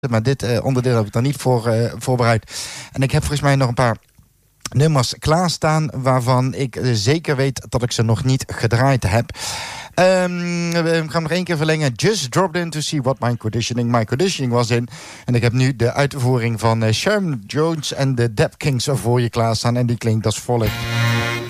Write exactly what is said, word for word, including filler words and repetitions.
Maar dit uh, onderdeel heb ik dan niet voor uh, voorbereid. En ik heb volgens mij nog een paar nummers klaarstaan waarvan ik uh, zeker weet dat ik ze nog niet gedraaid heb. Um, we gaan nog één keer verlengen. Just dropped in to see what my conditioning. My conditioning was in. En ik heb nu de uitvoering van uh, Sharon Jones en de Dap Kings voor je klaarstaan. En die klinkt als volgt.